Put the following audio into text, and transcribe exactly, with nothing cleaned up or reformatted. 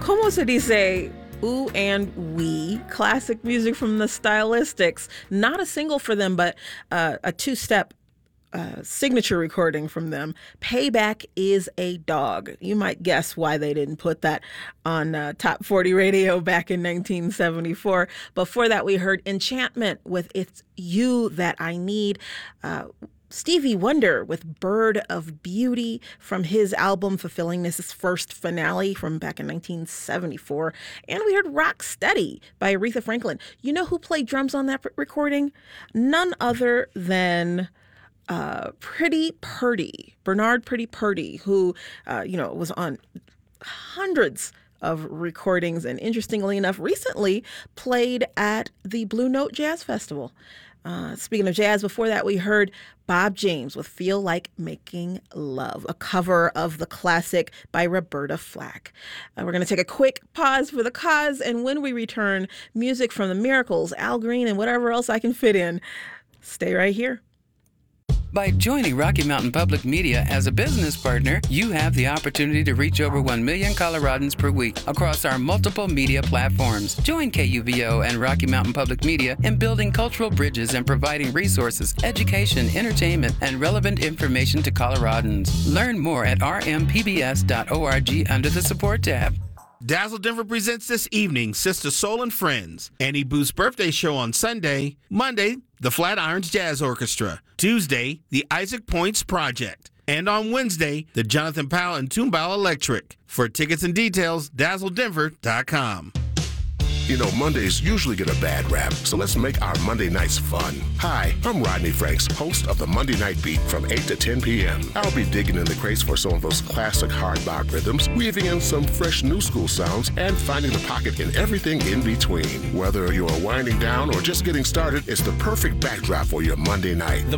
Como se dice ooh and wee? Classic music from the Stylistics. Not a single for them, but uh, a two-step Uh, signature recording from them. Payback is a Dog. You might guess why they didn't put that on uh, Top forty Radio back in nineteen seventy-four. Before that, we heard Enchantment with It's You That I Need. Uh, Stevie Wonder with Bird of Beauty from his album Fulfilling This' First Finale from back in nineteen seventy-four. And we heard Rock Steady by Aretha Franklin. You know who played drums on that recording? None other than Uh, Pretty Purdy, Bernard Pretty Purdy, who, uh, you know, was on hundreds of recordings and, interestingly enough, recently played at the Blue Note Jazz Festival. Uh, speaking of jazz, before that, we heard Bob James with Feel Like Making Love, a cover of the classic by Roberta Flack. Uh, we're going to take a quick pause for the cause, and when we return, music from the Miracles, Al Green, and whatever else I can fit in. Stay right here. By joining Rocky Mountain Public Media as a business partner, you have the opportunity to reach over one million Coloradans per week across our multiple media platforms. Join K U V O and Rocky Mountain Public Media in building cultural bridges and providing resources, education, entertainment, and relevant information to Coloradans. Learn more at r m p b s dot org under the Support tab. Dazzle Denver presents this evening Sister Soul and Friends. Annie Booth's birthday show on Sunday. Monday, the Flatirons Jazz Orchestra. Tuesday, the Isaac Points Project. And on Wednesday, the Jonathan Powell and Tomball Electric. For tickets and details, dazzle denver dot com. You know, Mondays usually get a bad rap, so let's make our Monday nights fun. Hi, I'm Rodney Franks, host of the Monday Night Beat from eight to ten p.m. I'll be digging in the crates for some of those classic hard bop rhythms, weaving in some fresh new school sounds, and finding the pocket in everything in between. Whether you're winding down or just getting started, it's the perfect backdrop for your Monday night. The